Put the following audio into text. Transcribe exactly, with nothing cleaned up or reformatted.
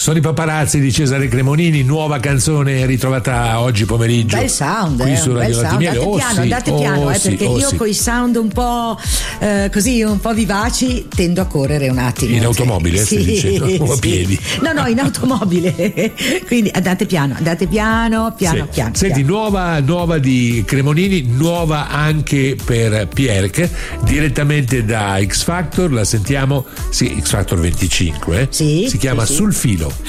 Sono i paparazzi di Cesare Cremonini, nuova canzone ritrovata oggi pomeriggio. Bel sound, qui eh, su Radio bel sound. Latte Miele. Andate Oh, piano, sì, andate oh, piano, eh, sì, perché oh, io sì. con i sound un po' eh, così, un po' vivaci, tendo a correre un attimo. In automobile, sì, stai dicendo? O a sì. piedi? No, no, in automobile. Quindi andate piano, andate piano, piano, Sì. piano. Senti, piano. nuova, nuova di Cremonini, nuova anche per Pierk, direttamente da X Factor, la sentiamo, sì, X Factor venticinque, eh? Sì, si chiama sì, sì. Sul Filo.